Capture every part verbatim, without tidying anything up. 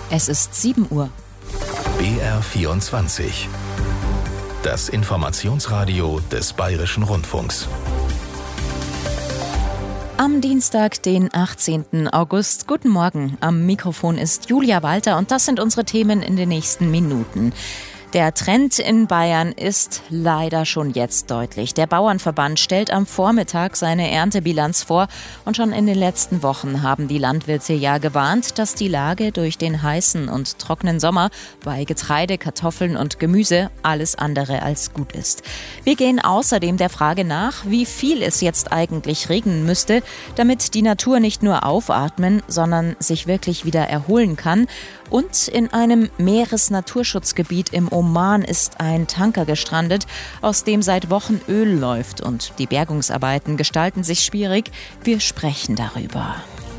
Es ist sieben Uhr. B R vierundzwanzig. Das Informationsradio des Bayerischen Rundfunks. Am Dienstag, den achtzehnten August. Guten Morgen. Am Mikrofon ist Julia Walter und das sind unsere Themen in den nächsten Minuten. Der Trend in Bayern ist leider schon jetzt deutlich. Der Bauernverband stellt am Vormittag seine Erntebilanz vor und schon in den letzten Wochen haben die Landwirte ja gewarnt, dass die Lage durch den heißen und trockenen Sommer bei Getreide, Kartoffeln und Gemüse alles andere als gut ist. Wir gehen außerdem der Frage nach, wie viel es jetzt eigentlich regnen müsste, damit die Natur nicht nur aufatmen, sondern sich wirklich wieder erholen kann. Und in einem Meeresnaturschutzgebiet im Oman ist ein Tanker gestrandet, aus dem seit Wochen Öl läuft. Und die Bergungsarbeiten gestalten sich schwierig. Wir sprechen darüber.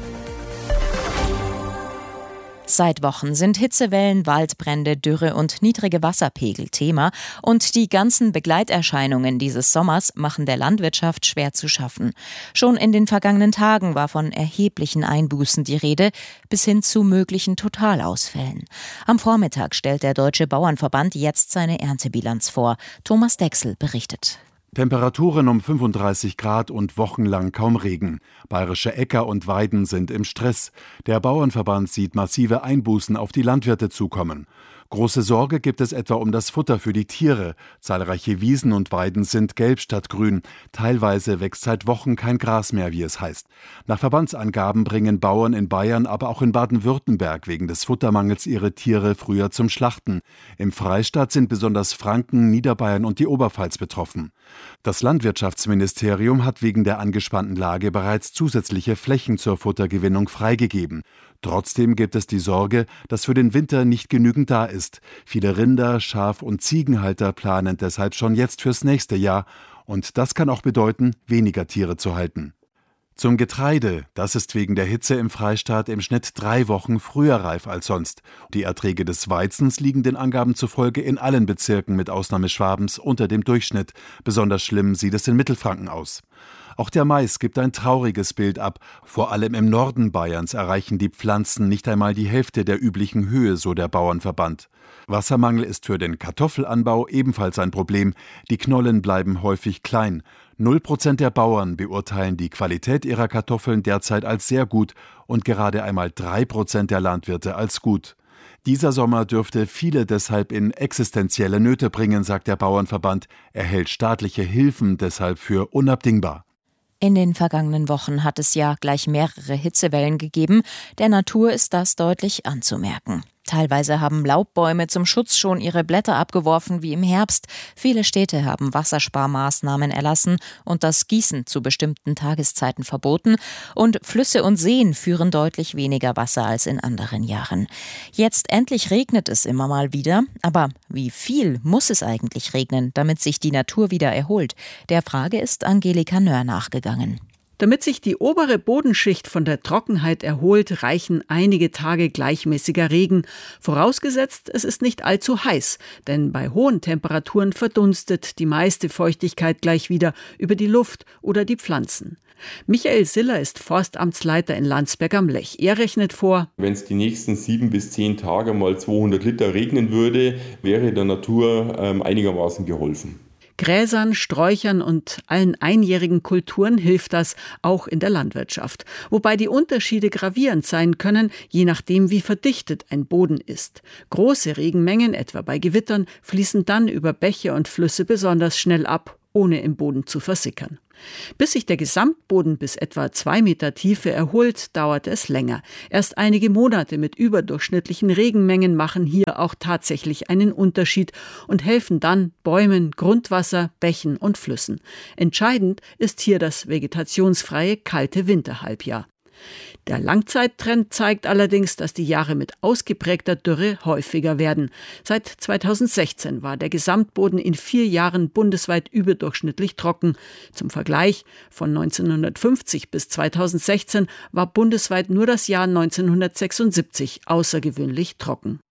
Seit Wochen sind Hitzewellen, Waldbrände, Dürre und niedrige Wasserpegel Thema. Und die ganzen Begleiterscheinungen dieses Sommers machen der Landwirtschaft schwer zu schaffen. Schon in den vergangenen Tagen war von erheblichen Einbußen die Rede, bis hin zu möglichen Totalausfällen. Am Vormittag stellt der Deutsche Bauernverband jetzt seine Erntebilanz vor. Thomas Dechsel berichtet. Temperaturen um fünfunddreißig Grad und wochenlang kaum Regen. Bayerische Äcker und Weiden sind im Stress. Der Bauernverband sieht massive Einbußen auf die Landwirte zukommen. Große Sorge gibt es etwa um das Futter für die Tiere. Zahlreiche Wiesen und Weiden sind gelb statt grün. Teilweise wächst seit Wochen kein Gras mehr, wie es heißt. Nach Verbandsangaben bringen Bauern in Bayern, aber auch in Baden-Württemberg wegen des Futtermangels ihre Tiere früher zum Schlachten. Im Freistaat sind besonders Franken, Niederbayern und die Oberpfalz betroffen. Das Landwirtschaftsministerium hat wegen der angespannten Lage bereits zusätzliche Flächen zur Futtergewinnung freigegeben. Trotzdem gibt es die Sorge, dass für den Winter nicht genügend da ist. Viele Rinder-, Schaf- und Ziegenhalter planen deshalb schon jetzt fürs nächste Jahr. Und das kann auch bedeuten, weniger Tiere zu halten. Zum Getreide, das ist wegen der Hitze im Freistaat im Schnitt drei Wochen früher reif als sonst. Die Erträge des Weizens liegen den Angaben zufolge in allen Bezirken mit Ausnahme Schwabens unter dem Durchschnitt. Besonders schlimm sieht es in Mittelfranken aus. Auch der Mais gibt ein trauriges Bild ab. Vor allem im Norden Bayerns erreichen die Pflanzen nicht einmal die Hälfte der üblichen Höhe, so der Bauernverband. Wassermangel ist für den Kartoffelanbau ebenfalls ein Problem. Die Knollen bleiben häufig klein. Null Prozent der Bauern beurteilen die Qualität ihrer Kartoffeln derzeit als sehr gut und gerade einmal drei Prozent der Landwirte als gut. Dieser Sommer dürfte viele deshalb in existenzielle Nöte bringen, sagt der Bauernverband. Er hält staatliche Hilfen deshalb für unabdingbar. In den vergangenen Wochen hat es ja gleich mehrere Hitzewellen gegeben. Der Natur ist das deutlich anzumerken. Teilweise haben Laubbäume zum Schutz schon ihre Blätter abgeworfen wie im Herbst. Viele Städte haben Wassersparmaßnahmen erlassen und das Gießen zu bestimmten Tageszeiten verboten. Und Flüsse und Seen führen deutlich weniger Wasser als in anderen Jahren. Jetzt endlich regnet es immer mal wieder. Aber wie viel muss es eigentlich regnen, damit sich die Natur wieder erholt? Der Frage ist Angelika Nöhr nachgegangen. Damit sich die obere Bodenschicht von der Trockenheit erholt, reichen einige Tage gleichmäßiger Regen. Vorausgesetzt, es ist nicht allzu heiß, denn bei hohen Temperaturen verdunstet die meiste Feuchtigkeit gleich wieder über die Luft oder die Pflanzen. Michael Siller ist Forstamtsleiter in Landsberg am Lech. Er rechnet vor: Wenn es die nächsten sieben bis zehn Tage mal zweihundert Liter regnen würde, wäre der Natur ähm, einigermaßen geholfen. Gräsern, Sträuchern und allen einjährigen Kulturen hilft das auch in der Landwirtschaft. Wobei die Unterschiede gravierend sein können, je nachdem, wie verdichtet ein Boden ist. Große Regenmengen, etwa bei Gewittern, fließen dann über Bäche und Flüsse besonders schnell ab, ohne im Boden zu versickern. Bis sich der Gesamtboden bis etwa zwei Meter Tiefe erholt, dauert es länger. Erst einige Monate mit überdurchschnittlichen Regenmengen machen hier auch tatsächlich einen Unterschied und helfen dann Bäumen, Grundwasser, Bächen und Flüssen. Entscheidend ist hier das vegetationsfreie kalte Winterhalbjahr. Der Langzeittrend zeigt allerdings, dass die Jahre mit ausgeprägter Dürre häufiger werden. Seit zweitausendsechzehn war der Gesamtboden in vier Jahren bundesweit überdurchschnittlich trocken. Zum Vergleich, von neunzehnhundertfünfzig bis zweitausendsechzehn war bundesweit nur das Jahr neunzehnhundertsechsundsiebzig außergewöhnlich trocken.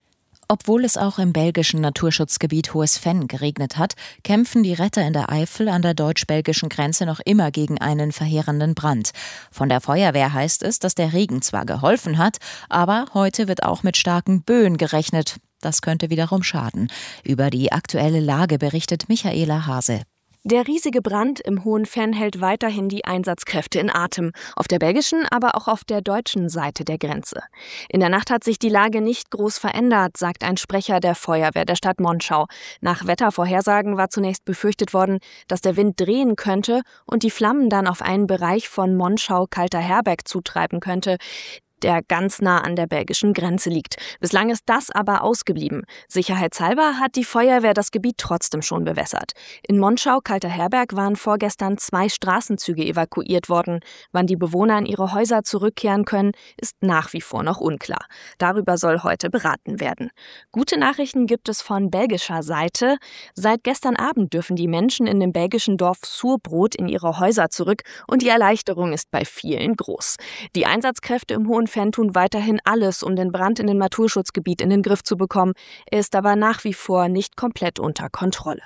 Obwohl es auch im belgischen Naturschutzgebiet Hohes Venn geregnet hat, kämpfen die Retter in der Eifel an der deutsch-belgischen Grenze noch immer gegen einen verheerenden Brand. Von der Feuerwehr heißt es, dass der Regen zwar geholfen hat, aber heute wird auch mit starken Böen gerechnet. Das könnte wiederum schaden. Über die aktuelle Lage berichtet Michaela Hase. Der riesige Brand im Hohen Venn hält weiterhin die Einsatzkräfte in Atem. Auf der belgischen, aber auch auf der deutschen Seite der Grenze. In der Nacht hat sich die Lage nicht groß verändert, sagt ein Sprecher der Feuerwehr der Stadt Monschau. Nach Wettervorhersagen war zunächst befürchtet worden, dass der Wind drehen könnte und die Flammen dann auf einen Bereich von Monschau-Kalter-Herberg zutreiben könnte, der ganz nah an der belgischen Grenze liegt. Bislang ist das aber ausgeblieben. Sicherheitshalber hat die Feuerwehr das Gebiet trotzdem schon bewässert. In Monschau-Kalter-Herberg waren vorgestern zwei Straßenzüge evakuiert worden. Wann die Bewohner in ihre Häuser zurückkehren können, ist nach wie vor noch unklar. Darüber soll heute beraten werden. Gute Nachrichten gibt es von belgischer Seite. Seit gestern Abend dürfen die Menschen in dem belgischen Dorf Surbrot in ihre Häuser zurück und die Erleichterung ist bei vielen groß. Die Einsatzkräfte im Hohen Venn tun weiterhin alles, um den Brand in dem Naturschutzgebiet in den Griff zu bekommen. Er ist aber nach wie vor nicht komplett unter Kontrolle.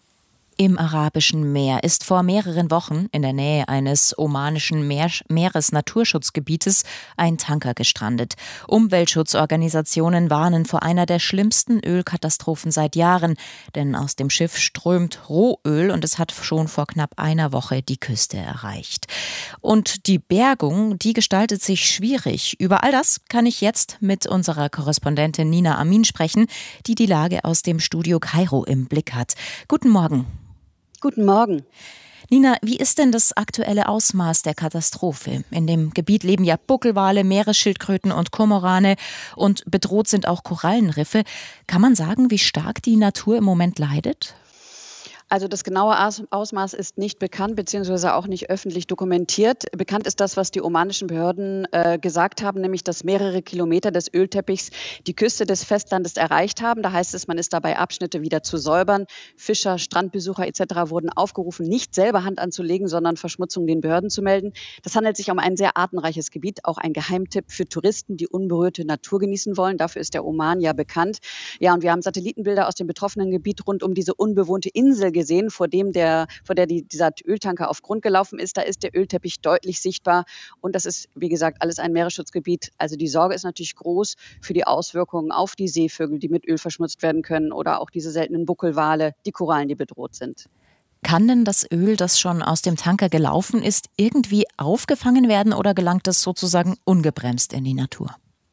Im Arabischen Meer ist vor mehreren Wochen in der Nähe eines omanischen Meer- Meeresnaturschutzgebietes ein Tanker gestrandet. Umweltschutzorganisationen warnen vor einer der schlimmsten Ölkatastrophen seit Jahren, denn aus dem Schiff strömt Rohöl und es hat schon vor knapp einer Woche die Küste erreicht. Und die Bergung, die gestaltet sich schwierig. Über all das kann ich jetzt mit unserer Korrespondentin Nina Amin sprechen, die die Lage aus dem Studio Kairo im Blick hat. Guten Morgen. Guten Morgen. Nina, wie ist denn das aktuelle Ausmaß der Katastrophe? In dem Gebiet leben ja Buckelwale, Meeresschildkröten und Kormorane und bedroht sind auch Korallenriffe. Kann man sagen, wie stark die Natur im Moment leidet? Also das genaue Ausmaß ist nicht bekannt, beziehungsweise auch nicht öffentlich dokumentiert. Bekannt ist das, was die omanischen Behörden äh, gesagt haben, nämlich dass mehrere Kilometer des Ölteppichs die Küste des Festlandes erreicht haben. Da heißt es, man ist dabei, Abschnitte wieder zu säubern. Fischer, Strandbesucher et cetera wurden aufgerufen, nicht selber Hand anzulegen, sondern Verschmutzung den Behörden zu melden. Das handelt sich um ein sehr artenreiches Gebiet, auch ein Geheimtipp für Touristen, die unberührte Natur genießen wollen. Dafür ist der Oman ja bekannt. Ja, und wir haben Satellitenbilder aus dem betroffenen Gebiet rund um diese unbewohnte Insel gesehen. gesehen, vor dem der, vor der die, dieser Öltanker auf Grund gelaufen ist. Da ist der Ölteppich deutlich sichtbar und das ist, wie gesagt, alles ein Meeresschutzgebiet. Also die Sorge ist natürlich groß für die Auswirkungen auf die Seevögel, die mit Öl verschmutzt werden können oder auch diese seltenen Buckelwale, die Korallen, die bedroht sind. Kann denn das Öl, das schon aus dem Tanker gelaufen ist, irgendwie aufgefangen werden oder gelangt es sozusagen ungebremst in die Natur?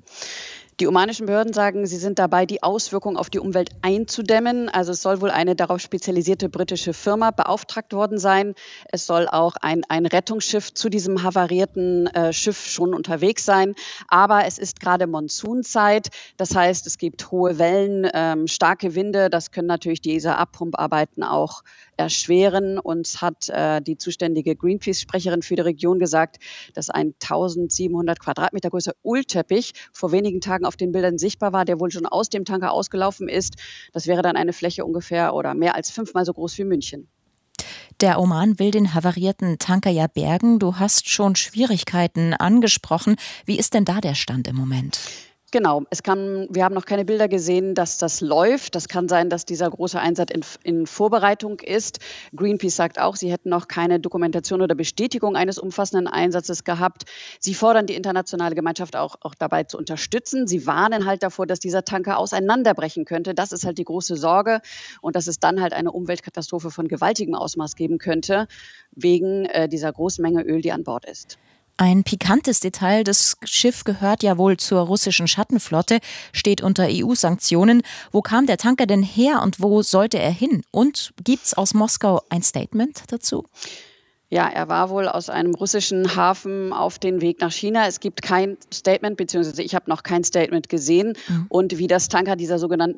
Die omanischen Behörden sagen, sie sind dabei, die Auswirkungen auf die Umwelt einzudämmen. Also es soll wohl eine darauf spezialisierte britische Firma beauftragt worden sein. Es soll auch ein, ein Rettungsschiff zu diesem havarierten äh, Schiff schon unterwegs sein. Aber es ist gerade Monsunzeit. Das heißt, es gibt hohe Wellen, ähm, starke Winde. Das können natürlich diese Abpumparbeiten auch erschweren. Uns hat äh, die zuständige Greenpeace-Sprecherin für die Region gesagt, dass ein tausendsiebenhundert Quadratmeter großer Ölteppich vor wenigen Tagen auf den Bildern sichtbar war, der wohl schon aus dem Tanker ausgelaufen ist. Das wäre dann eine Fläche ungefähr oder mehr als fünfmal so groß wie München. Der Oman will den havarierten Tanker ja bergen. Du hast schon Schwierigkeiten angesprochen. Wie ist denn da der Stand im Moment? Genau, es kann, wir haben noch keine Bilder gesehen, dass das läuft. Das kann sein, dass dieser große Einsatz in, in Vorbereitung ist. Greenpeace sagt auch, sie hätten noch keine Dokumentation oder Bestätigung eines umfassenden Einsatzes gehabt. Sie fordern die internationale Gemeinschaft auch, auch dabei zu unterstützen. Sie warnen halt davor, dass dieser Tanker auseinanderbrechen könnte. Das ist halt die große Sorge und dass es dann halt eine Umweltkatastrophe von gewaltigem Ausmaß geben könnte, wegen äh, dieser großen Menge Öl, die an Bord ist. Ein pikantes Detail, das Schiff gehört ja wohl zur russischen Schattenflotte, steht unter E U-Sanktionen. Wo kam der Tanker denn her und wo sollte er hin? Und gibt's aus Moskau ein Statement dazu? Ja, er war wohl aus einem russischen Hafen auf den Weg nach China. Es gibt kein Statement, beziehungsweise ich habe noch kein Statement gesehen. Mhm. Und wie das Tanker dieser sogenannten